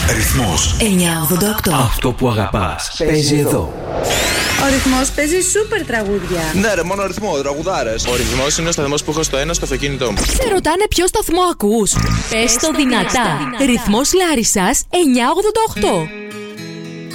Ρυθμός 988. Αυτό που αγαπάς παίζει εδώ. Ο Ρυθμός παίζει σούπερ τραγούδια. Ναι, ρε, μόνο ρυθμό, τραγουδάρες. Ο Ρυθμός είναι ο σταθμός που έχω στο ένα στο αυτοκίνητό μου. Σε ρωτάνε ποιο σταθμό ακούς. Πες το δυνατά. Ρυθμός Λάρισσας 988.